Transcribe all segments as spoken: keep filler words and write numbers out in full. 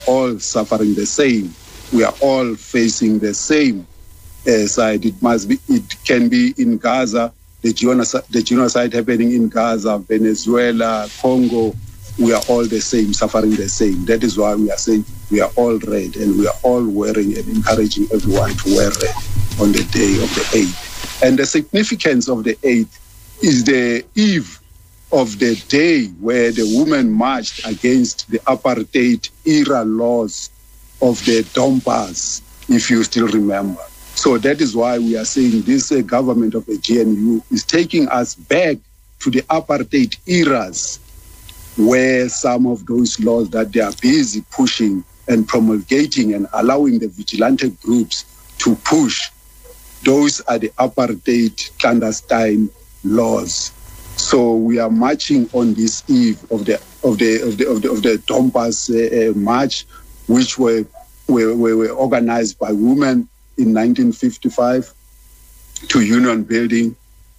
all suffering the same. We are all facing the same uh, side. It must be. It can be in Gaza, the genocide, the genocide happening in Gaza, Venezuela, Congo. We are all the same, suffering the same. That is why we are saying we are all red, and we are all wearing and encouraging everyone to wear red on the day of the eighth. And the significance of the eighth is the eve of the day where the women marched against the apartheid era laws of the Dompas, if you still remember. So that is why we are saying this uh, government of the G N U is taking us back to the apartheid eras, where some of those laws that they are busy pushing and promulgating and allowing the vigilante groups to push, those are the apartheid clandestine laws. So we are marching on this eve of the of the of the of the, of the Dompas uh, uh, march, which were, were were organized by women in nineteen fifty-five to union building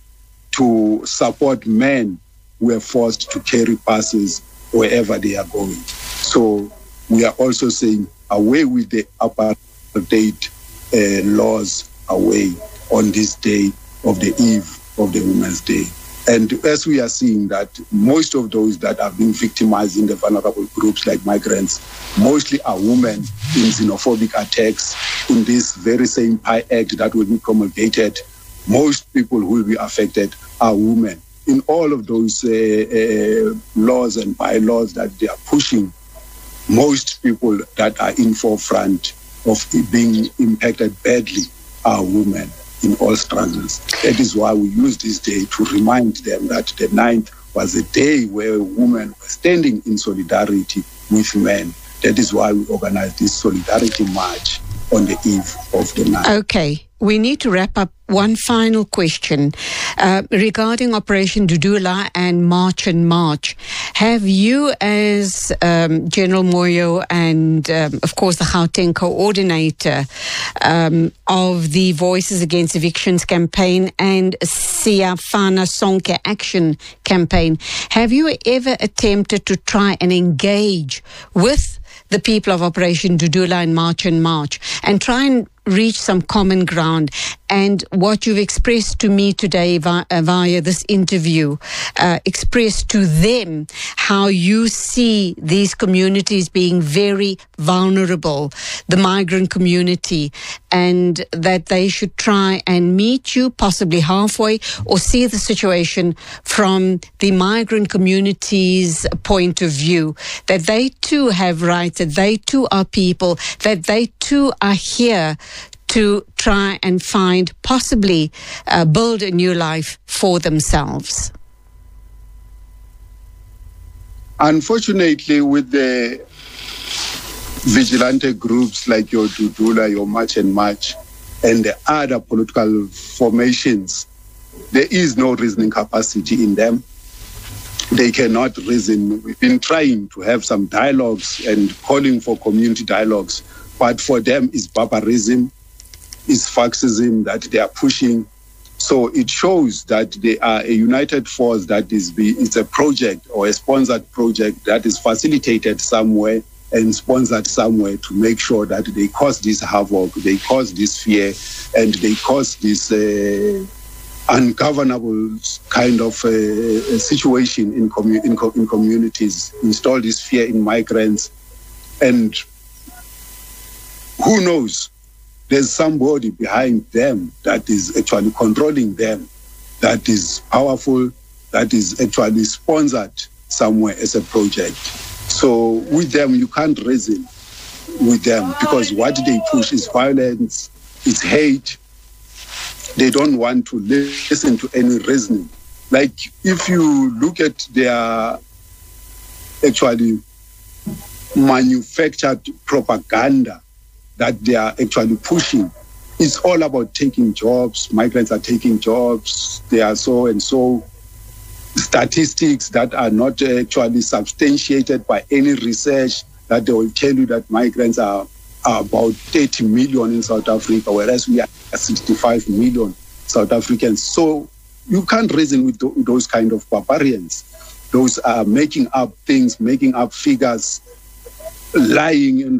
to support men who are forced to carry passes wherever they are going. So we are also saying away with the apartheid uh, laws, away on this day of the eve of the Women's Day. And as we are seeing that most of those that are being victimized in the vulnerable groups like migrants, mostly are women in xenophobic attacks in this very same Pi Act that will be promulgated. Most people who will be affected are women. In all of those uh, uh, laws and bylaws that they are pushing, most people that are in forefront of being impacted badly are women in all struggles. That is why we use this day to remind them that the ninth was a day where women were standing in solidarity with men. That is why we organized this solidarity march on the eve of the ninth. Okay. We need to wrap up. One final question uh, regarding Operation Dudula and March and March. Have you, as um, General Moyo and, um, of course, the Gauteng coordinator um, of the Voices Against Evictions campaign and Siyafana Sonke Action campaign, have you ever attempted to try and engage with the people of Operation Dudula and March and March and try and reach some common ground? And what you've expressed to me today via, via this interview, uh, expressed to them how you see these communities being very vulnerable, the migrant community, and that they should try and meet you possibly halfway or see the situation from the migrant community's point of view, that they too have rights, that they too are people, that they too are here to try and find, possibly uh, build a new life for themselves? Unfortunately, with the vigilante groups like your Dudula, your March and March, and the other political formations, there is no reasoning capacity in them. They cannot reason. We've been trying to have some dialogues and calling for community dialogues, but for them it's barbarism, it's fascism that they are pushing. So it shows that they are a united force that is be, it's a project or a sponsored project that is facilitated somewhere and sponsored somewhere to make sure that they cause this havoc, they cause this fear, and they cause this uh, ungovernable kind of uh, situation in, commu- in, co- in communities, install this fear in migrants. And who knows? There's somebody behind them that is actually controlling them, that is powerful, that is actually sponsored somewhere as a project. So with them, you can't reason with them because what they push is violence, it's hate. They don't want to listen to any reasoning. Like if you look at their actually manufactured propaganda that they are actually pushing, it's all about taking jobs. Migrants are taking jobs. They are so and so. Statistics that are not actually substantiated by any research, that they will tell you that migrants are, are about thirty million in South Africa, whereas we are sixty-five million South Africans. So you can't reason with th- those kind of barbarians. Those are making up things, making up figures. lying in